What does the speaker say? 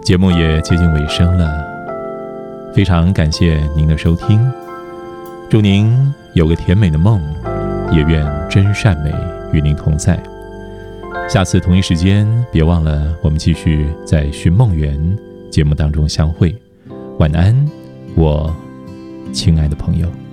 节目也接近尾声了，非常感谢您的收听，祝您有个甜美的梦，也愿真善美与您同在。下次同一时间，别忘了我们继续在寻梦园节目当中相会。晚安，我亲爱的朋友。